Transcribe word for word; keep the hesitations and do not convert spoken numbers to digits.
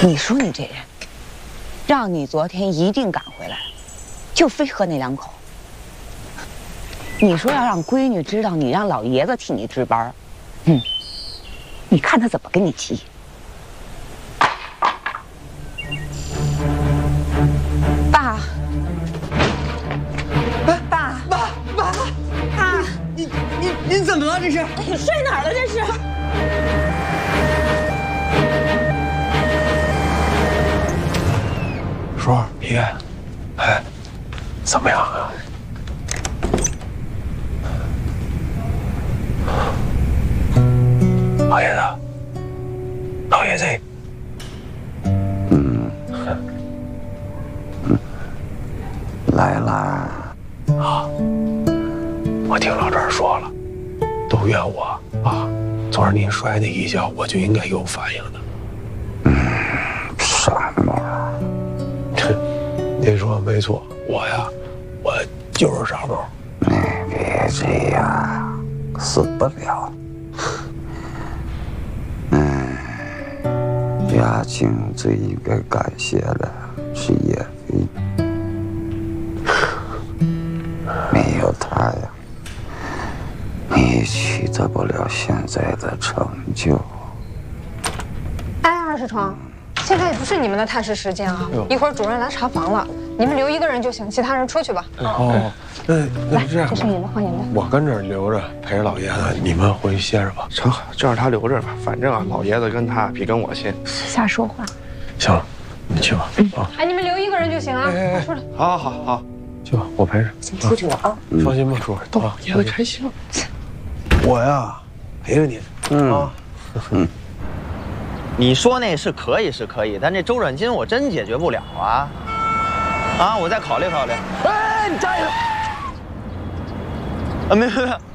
你说你这人，让你昨天一定赶回来，就非喝那两口。你说要让闺女知道你让老爷子替你值班，嗯，你看他怎么跟你急？爸，爸，爸， 爸，爸， 爸， 你你你怎么了？这是？ 哎呀，睡哪儿了？这是？ 叔，皮，哎，怎么样啊？老爷子，老爷子， 嗯，嗯，来啦！ 啊，我听老赵说了，都怨我啊！昨儿您摔那一跤，我就应该有反应的。 嗯，傻帽。 您说没错，我呀，我就是傻帽。 你别这样，死不了。嗯，雅静最应该感谢的是叶飞，没有他呀，你也取得不了现在的成就。 哎，二师床。现在也不是你们的探视时间啊！一会儿主任来查房了，你们留一个人就行，其他人出去吧。 哦，那那这样， 这是你的，放眼的。 我跟这儿留着陪着老爷子，你们回去歇着吧。 成，就让他留着吧，反正啊，老爷子跟他比跟我亲。 瞎说话。 行了，你去吧。啊， 哎，你们留一个人就行啊。 哎， 出来。 好，好，好，好， 去吧，我陪着。 先出去了啊。 放心吧，叔， 逗老爷子开心了。 我呀，陪着你。 嗯啊， 嗯。 你说那是可以是可以，但这周转金我真解决不了啊！啊，我再考虑考虑。 哎，你站一下。 啊，没没没，